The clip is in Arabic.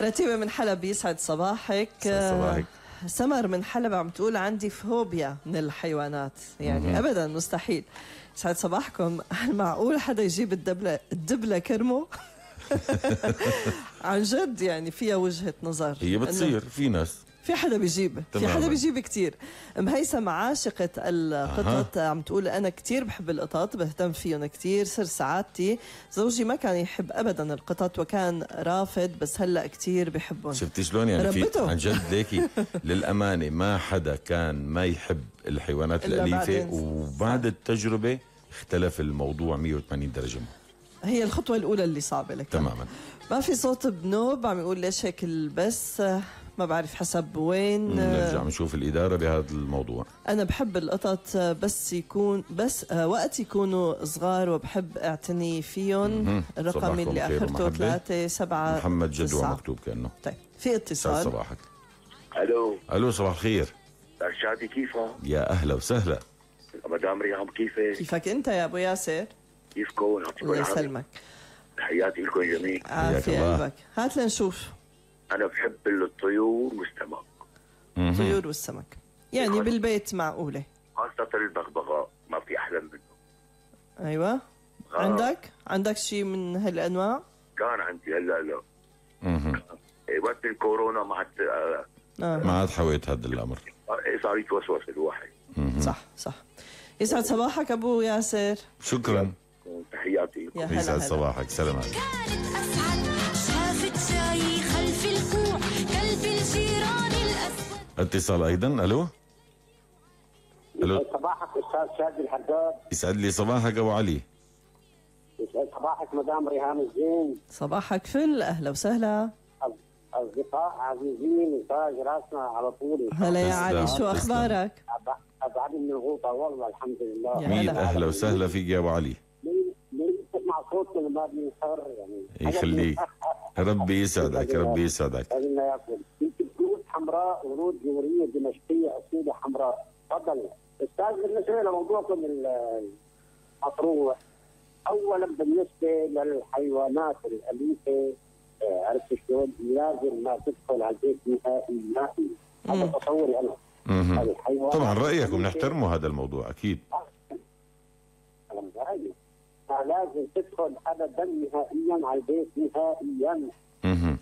رتيبة من حلب، يسعد صباحك. صباحك. سمر من حلب عم تقول عندي فوبيا من الحيوانات، يعني أبدا مستحيل. يسعد صباحكم. معقول حدا يجيب الدبلة كرمه؟ عن جد يعني فيها وجهة نظر. هي بتصير في ناس، في حدا بيجيب، في حدا بيجيب كتير. مهيثم عاشقة القطط عم تقول أنا كتير بحب القطط، بهتم فيهم كتير. سر سعادتي زوجي ما كان يحب أبدا القطط وكان رافض، بس هلأ كتير بحبهم. شفتي شلون يعني في ربته. عن جد ليكي للأمانة ما حدا كان ما يحب الحيوانات الأليفة، وبعد التجربة اختلف الموضوع 180 درجة. هي الخطوة الأولى اللي صعبة لك تماما. ما في صوت بنوب عم يقول ليش هيك البس، ما بعرف حسب وين. نرجع نشوف الإدارة بهذا الموضوع. أنا بحب القطط بس وقت يكونوا صغار وبحب اعتني فيهم. الرقم اللي آخرته 3-7 محمد جدوى مكتوب كأنه. طيب في اتصال. صباحك. الو صباح الخير. شادي كيفك؟ يا أهلا وسهلا. مدام ريهام كيفك أنت يا أبو ياسر؟ كيفكم؟ الله يسلمك. تحياتي لكم جميعا. عافية قلبك. هات لنشوف. أنا بحب الطيور والسمك. الطيور والسمك يعني بالبيت معقولة، خاصة البغبغاء ما في أحلى منه. أيوة. عندك شيء من هالأنواع؟ كان عندي هلا لا. وقت الكورونا ما عاد حويت هذا الأمر. صار يتوسوس الواحد. صح. يسعد صباحك أبو ياسر. شكرا. تحياتي. يسعد صباحك. سلامات. كانت أسعد شافت شاي خلف الكوع قلب الجيران الأسود. اتصال أيضا. ألو. صباحك أستاذ شادي الحداد. يسعد لي صباحك أبو علي. يسعد صباحك مدام ريهام الزين. صباحك فل. أهلا وسهلا. أصدقاء عزيزين تاج راسنا على طول. هلا يا علي، شو أخبارك؟ أبعد من الغوطة والله الحمد لله. مين أهلا وسهلا فيك يا أبو علي. مين تسمع صوتك ما بينصر يعني. يخليك. ربي يسعدك ربي يسعدك. خلينا ياكل. يمكن ورود حمراء، ورود جمهورية دمشقية أصيلة حمراء. تفضل أستاذ. بالنسبة لموضوعكم المطروح، أولا بالنسبة للحيوانات الأليفة عرفت شلون لازم ما تدخل على البيت نهائي. هذا تصوري أنا. طبعا رأيك ونحترمه هذا الموضوع أكيد. لازم تدخل أبدا نهائيا على البيت نهائيا.